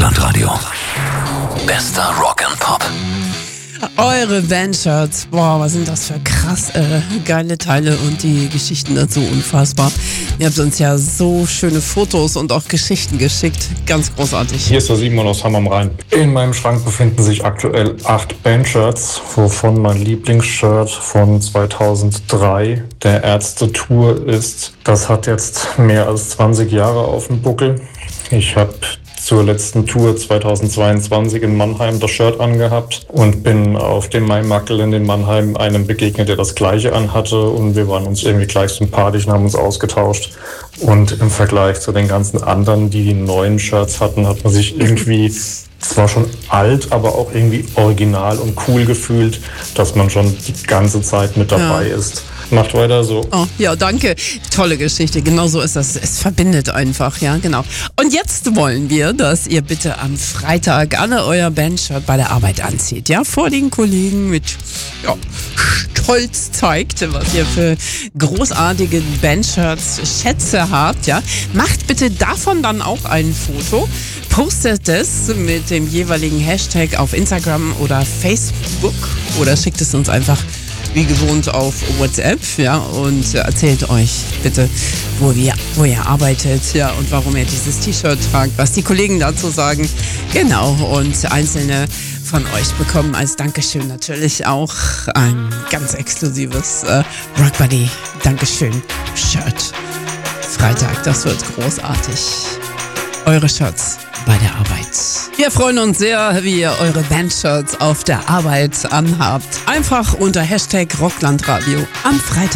Rocklandradio. Bester Rock and Pop. Eure Bandshirts, boah, was sind das für krass geile Teile und die Geschichten dazu unfassbar. Ihr habt uns ja so schöne Fotos und auch Geschichten geschickt, ganz großartig. Hier ist der Simon aus Hamm am Rhein. In meinem Schrank befinden sich aktuell 8 Bandshirts, wovon mein Lieblingsshirt von 2003 der Ärzte-Tour ist. Das hat jetzt mehr als 20 Jahre auf dem Buckel. Ich habe zur letzten Tour 2022 in Mannheim das Shirt angehabt und bin auf dem Maimakkel in Mannheim einem begegnet, der das gleiche anhatte, und wir waren uns irgendwie gleich sympathisch und haben uns ausgetauscht. Und im Vergleich zu den ganzen anderen, die neuen Shirts hatten, hat man sich irgendwie zwar schon alt, aber auch irgendwie original und cool gefühlt, dass man schon die ganze Zeit mit dabei ist. Macht weiter so. Oh, ja, danke. Tolle Geschichte. Genau so ist das. Es verbindet einfach, ja, genau. Und jetzt wollen wir, dass ihr bitte am Freitag alle euer Bandshirt bei der Arbeit anzieht, ja, vor den Kollegen mit Stolz zeigt, was ihr für großartige Bandshirts, Schätze habt, ja. Macht bitte davon dann auch ein Foto. Postet es mit dem jeweiligen Hashtag auf Instagram oder Facebook oder schickt es uns einfach wie gewohnt auf WhatsApp, ja, und erzählt euch bitte, wo ihr arbeitet, ja, und warum ihr dieses T-Shirt tragt, was die Kollegen dazu sagen. Genau, und einzelne von euch bekommen als Dankeschön natürlich auch ein ganz exklusives Rock Buddy Dankeschön Shirt. Freitag, das wird großartig. Eure Shirts bei der Arbeit. Wir freuen uns sehr, wie ihr eure Bandshirts auf der Arbeit anhabt. Einfach unter Hashtag Rocklandradio am Freitag.